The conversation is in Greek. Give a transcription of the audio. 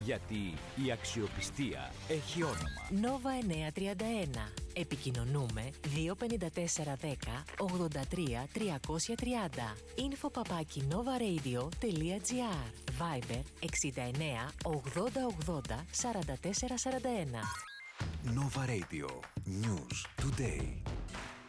Γιατί η αξιοπιστία έχει όνομα. Nova 931. Επικοινωνούμε 25410 83 330. info@novaradio.gr. Viber 69 80 80 44 41. Nova Radio. News today.